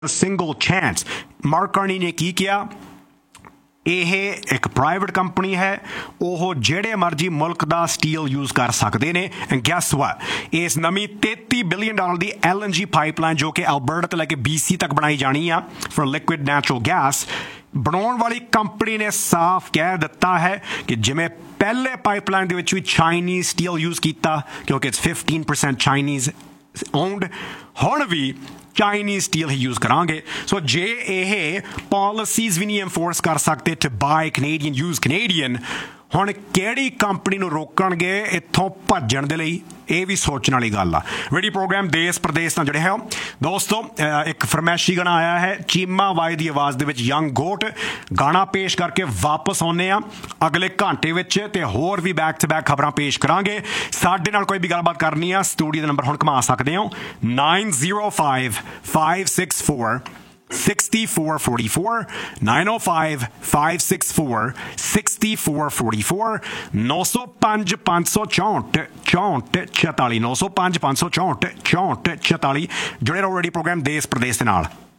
single chance. Mark Carney ने की किया, ਇਹ ਇੱਕ ਪ੍ਰਾਈਵੇਟ ਕੰਪਨੀ ਹੈ, ਉਹ ਜਿਹੜੇ ਮਰਜ਼ੀ ਮੁਲਕ ਦਾ ਸਟੀਲ ਯੂਜ਼ ਕਰ ਸਕਦੇ ਨੇ। ਐਂਡ ਗੈਸ ਵਾਟ, ਇਸ ਨਵੀਂ $33 ਬਿਲੀਅਨ ਦੀ LNG ਪਾਈਪਲਾਈਨ ਜੋ ਕਿ ਐਲਬਰਟਾ ਤੋਂ ਲੈ ਕੇ BC ਤੱਕ ਬਣਾਈ ਜਾਣੀ ਆ ਫॉर ਲਿਕੁਇਡ ਨੈਚੁਰਲ ਗੈਸ, ਬਣਾਉਣ ਵਾਲੀ ਕੰਪਨੀ ਨੇ ਸਾਫ਼ ਕਹਿ ਦਿੱਤਾ ਹੈ ਕਿ ਜਿਵੇਂ ਪਹਿਲੇ ਪਾਈਪਲਾਈਨ ਦੇ ਵਿੱਚ ਵੀ ਚਾਈਨੀਜ਼ ਸਟੀਲ ਯੂਜ਼ ਕੀਤਾ ਕਿਉਂਕਿ ਇਟਸ 15% ਚਾਈਨੀਜ਼ ਓਨਡ, ਹੁਣ ਵੀ ਚਾਈਨੀਜ਼ ਸਟੀਲ ਹੀ ਯੂਜ਼ ਕਰਾਂਗੇ। ਸੋ ਜੇ ਇਹ ਪਾਲਿਸੀਜ਼ ਵੀ ਨਹੀਂ ਐਨਫੋਰਸ ਕਰ ਸਕਦੇ to buy Canadian, use Canadian, ਹੁਣ ਕਿਹੜੀ ਕੰਪਨੀ ਨੂੰ ਰੋਕਣਗੇ ਇੱਥੋਂ ਭੱਜਣ ਦੇ ਲਈ? ਇਹ ਵੀ ਸੋਚਣ ਵਾਲੀ ਗੱਲ ਆ। ਰੇਡੀਓ ਪ੍ਰੋਗਰਾਮ ਦੇਸ਼ ਪ੍ਰਦੇਸ਼ ਨਾਲ ਜੁੜੇ ਹੋ ਦੋਸਤੋ। ਇੱਕ ਫਰਮੈਸ਼ੀ ਗਾਣਾ ਆਇਆ ਹੈ ਚੀਮਾ ਬਾਈ ਦੀ ਆਵਾਜ਼ ਦੇ ਵਿੱਚ, ਯੰਗ ਗੋਟ। ਗਾਣਾ ਪੇਸ਼ ਕਰਕੇ ਵਾਪਸ ਆਉਂਦੇ ਆ ਅਗਲੇ ਘੰਟੇ ਵਿੱਚ ਤੇ ਹੋਰ ਵੀ ਬੈਕ ਟੂ ਬੈਕ ਖਬਰਾਂ ਪੇਸ਼ ਕਰਾਂਗੇ। ਸਾਡੇ ਨਾਲ ਕੋਈ ਵੀ ਗੱਲਬਾਤ ਕਰਨੀ ਆ, ਸਟੂਡੀਓ ਦਾ ਨੰਬਰ ਹੁਣ ਘੁਮਾ ਸਕਦੇ ਹੋ 905-564 6444 905-564 6444 905 564 64 44 905 564 64 44। जुड़े रहो रेडियो प्रोग्राम देश प्रदेश के नाल।